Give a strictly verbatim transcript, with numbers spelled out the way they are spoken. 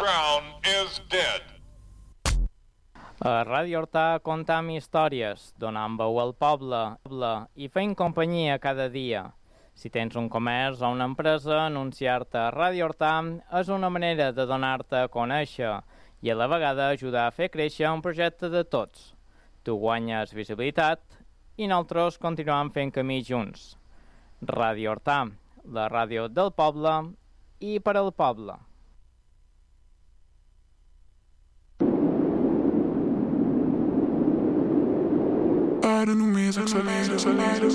crown is dead. A Ràdio Hortà contam històries, donant veu al poble i fent companyia cada dia. Si tens un comerç o una empresa, anunciar-te a Ràdio Hortà és una manera de donar-te a conèixer i a la vegada ajudar a fer créixer un projecte de tots. Tu guanyes visibilitat i nosaltres continuem fent camí junts. Ràdio Hortà, la ràdio del poble i per al poble. Ara només accelera, accelera.